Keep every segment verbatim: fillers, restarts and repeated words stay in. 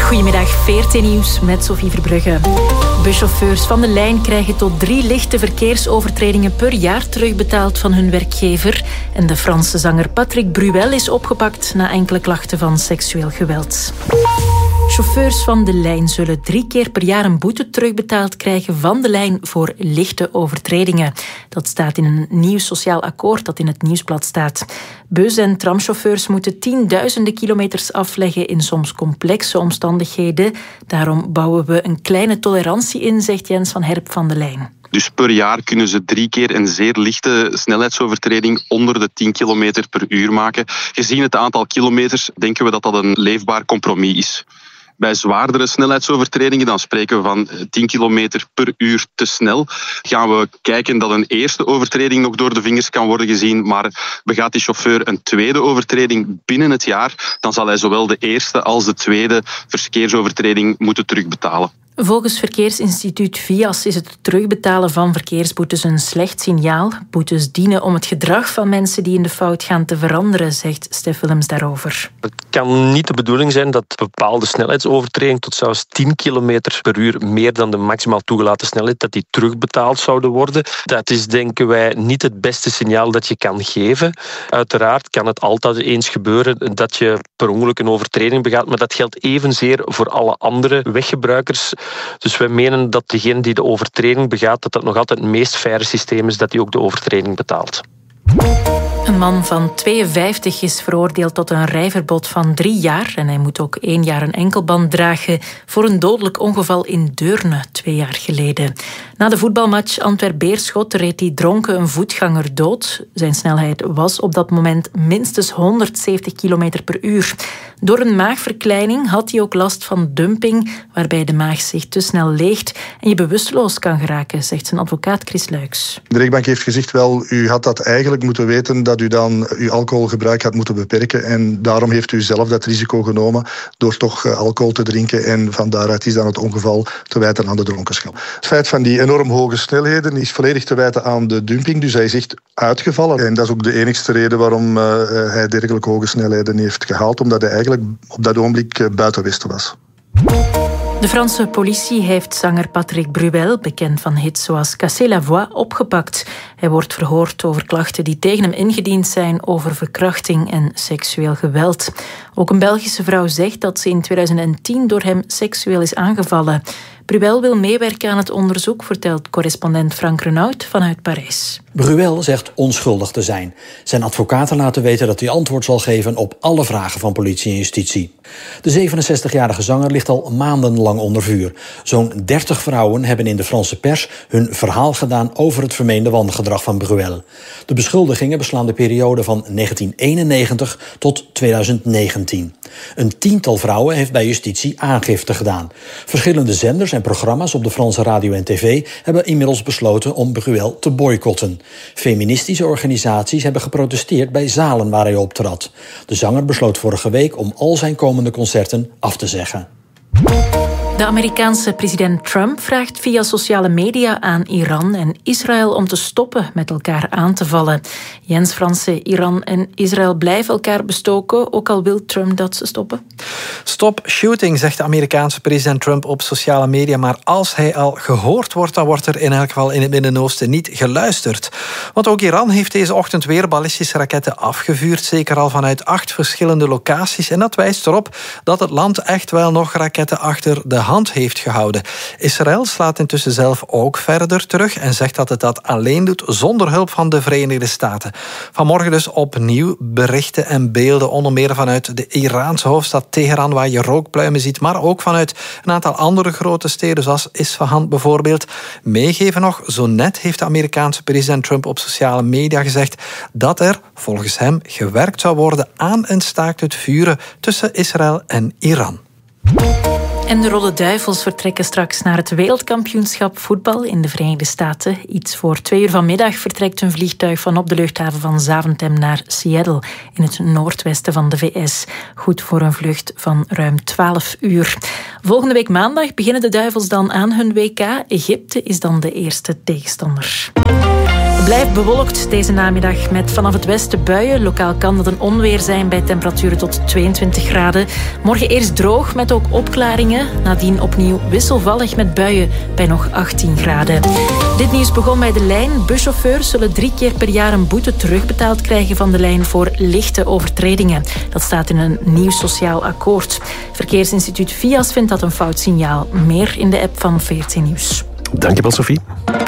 Goedemiddag, V R T Nieuws met Sophie Verbrugge. Buschauffeurs van de lijn krijgen tot drie lichte verkeersovertredingen per jaar terugbetaald van hun werkgever. En de Franse zanger Patrick Bruel is opgepakt na enkele klachten van seksueel geweld. Chauffeurs van de lijn zullen drie keer per jaar een boete terugbetaald krijgen van de lijn voor lichte overtredingen. Dat staat in een nieuw sociaal akkoord dat in het Nieuwsblad staat. Bus- en tramchauffeurs moeten tienduizenden kilometers afleggen in soms complexe omstandigheden. Daarom bouwen we een kleine tolerantie in, zegt Jens van Herp van de Lijn. Dus per jaar kunnen ze drie keer een zeer lichte snelheidsovertreding onder de tien kilometer per uur maken. Gezien het aantal kilometers denken we dat dat een leefbaar compromis is. Bij zwaardere snelheidsovertredingen, dan spreken we van tien kilometer per uur te snel, gaan we kijken dat een eerste overtreding nog door de vingers kan worden gezien, maar begaat die chauffeur een tweede overtreding binnen het jaar, dan zal hij zowel de eerste als de tweede verkeersovertreding moeten terugbetalen. Volgens Verkeersinstituut V I A S is het terugbetalen van verkeersboetes een slecht signaal. Boetes dienen om het gedrag van mensen die in de fout gaan te veranderen, zegt Stef Willems daarover. Het kan niet de bedoeling zijn dat bepaalde snelheidsovertredingen tot zelfs tien kilometer per uur meer dan de maximaal toegelaten snelheid, dat die terugbetaald zouden worden. Dat is, denken wij, niet het beste signaal dat je kan geven. Uiteraard kan het altijd eens gebeuren dat je per ongeluk een overtreding begaat, maar dat geldt evenzeer voor alle andere weggebruikers. Dus wij menen dat degene die de overtreding begaat, dat dat nog altijd het meest faire systeem is, dat die ook de overtreding betaalt. Een man van tweeënvijftig is veroordeeld tot een rijverbod van drie jaar en hij moet ook één jaar een enkelband dragen voor een dodelijk ongeval in Deurne twee jaar geleden. Na de voetbalmatch Antwerp-Beerschot reed hij dronken een voetganger dood. Zijn snelheid was op dat moment minstens honderdzeventig kilometer per uur. Door een maagverkleining had hij ook last van dumping, waarbij de maag zich te snel leegt en je bewusteloos kan geraken, zegt zijn advocaat Chris Luijks. De rechtbank heeft gezegd, wel, u had dat eigenlijk moeten weten dat u dan uw alcoholgebruik had moeten beperken en daarom heeft u zelf dat risico genomen door toch alcohol te drinken en van daaruit is dan het ongeval te wijten aan de dronkenschap. Het feit van die enorm hoge snelheden is volledig te wijten aan de dumping, dus hij is echt uitgevallen. En dat is ook de enigste reden waarom uh, hij dergelijke hoge snelheden heeft gehaald, omdat hij eigenlijk op dat ogenblik uh, buiten Westen was. De Franse politie heeft zanger Patrick Bruel, bekend van hits zoals Casser la Voix, opgepakt. Hij wordt verhoord over klachten die tegen hem ingediend zijn over verkrachting en seksueel geweld. Ook een Belgische vrouw zegt dat ze in tweeduizend tien door hem seksueel is aangevallen. Bruel wil meewerken aan het onderzoek, vertelt correspondent Frank Renaud vanuit Parijs. Bruel zegt onschuldig te zijn. Zijn advocaten laten weten dat hij antwoord zal geven op alle vragen van politie en justitie. De zevenenzestigjarige zanger ligt al maandenlang onder vuur. Zo'n dertig vrouwen hebben in de Franse pers hun verhaal gedaan over het vermeende wangedrag van Bruel. De beschuldigingen beslaan de periode van negentien eenennegentig tot tweeduizend negentien. Een tiental vrouwen heeft bij justitie aangifte gedaan. Verschillende zenders en programma's op de Franse radio en tv hebben inmiddels besloten om Bruel te boycotten. Feministische organisaties hebben geprotesteerd bij zalen waar hij optrad. De zanger besloot vorige week om al zijn komende concerten af te zeggen. De Amerikaanse president Trump vraagt via sociale media aan Iran en Israël om te stoppen met elkaar aan te vallen. Jens Franse, Iran en Israël blijven elkaar bestoken, ook al wil Trump dat ze stoppen. Stop shooting, zegt de Amerikaanse president Trump op sociale media. Maar als hij al gehoord wordt, dan wordt er in elk geval in het Midden-Oosten niet geluisterd. Want ook Iran heeft deze ochtend weer ballistische raketten afgevuurd, zeker al vanuit acht verschillende locaties. En dat wijst erop dat het land echt wel nog raketten achter de hand heeft gehouden. Israël slaat intussen zelf ook verder terug en zegt dat het dat alleen doet zonder hulp van de Verenigde Staten. Vanmorgen dus opnieuw berichten en beelden, onder meer vanuit de Iraanse hoofdstad Teheran, waar je rookpluimen ziet, maar ook vanuit een aantal andere grote steden, zoals Isfahan bijvoorbeeld. Meegeven nog, zo net heeft de Amerikaanse president Trump op sociale media gezegd dat er, volgens hem, gewerkt zou worden aan een staakt het vuren tussen Israël en Iran. En de Rode Duivels vertrekken straks naar het wereldkampioenschap voetbal in de Verenigde Staten. Iets voor twee uur vanmiddag vertrekt hun vliegtuig van op de luchthaven van Zaventem naar Seattle in het noordwesten van de V S. Goed voor een vlucht van ruim twaalf uur. Volgende week maandag beginnen de Duivels dan aan hun W K. Egypte is dan de eerste tegenstander. Blijft bewolkt deze namiddag met vanaf het westen buien. Lokaal kan dat een onweer zijn bij temperaturen tot tweeëntwintig graden. Morgen eerst droog met ook opklaringen. Nadien opnieuw wisselvallig met buien bij nog achttien graden. Dit nieuws begon bij de lijn. Buschauffeurs zullen drie keer per jaar een boete terugbetaald krijgen van de lijn voor lichte overtredingen. Dat staat in een nieuw sociaal akkoord. Verkeersinstituut V I A S vindt dat een fout signaal. Meer in de app van V R T Nieuws. Dankjewel, Sophie.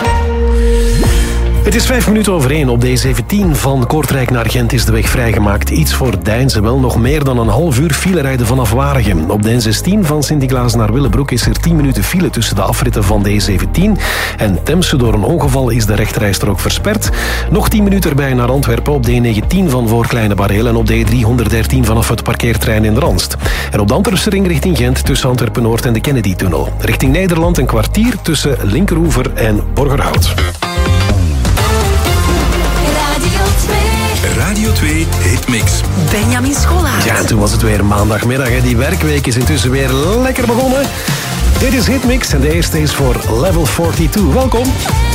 Het is vijf minuten over één. Op de E zeventien van Kortrijk naar Gent is de weg vrijgemaakt. Iets voor Deinze. Wel nog meer dan een half uur file rijden vanaf Waregem. Op de N zestien van Sint-Niklaas naar Willebroek is er tien minuten file tussen de afritten van de E zeventien en Temse. Door een ongeval is de rechterrijstrook versperd. Nog tien minuten erbij naar Antwerpen op de E negentien van voor Kleine Bareel en op de E driehonderddertien vanaf het parkeerterrein in Ranst. En op de Antwerpse ring richting Gent tussen Antwerpen-Noord en de Kennedy-tunnel. Richting Nederland een kwartier tussen Linkeroever en Borgerhout. Radio twee Hitmix. Benjamin Schollaert. Ja, en toen was het weer maandagmiddag. Hè. Die werkweek is intussen weer lekker begonnen. Dit is Hitmix en de eerste is voor Level tweeënveertig. Welkom.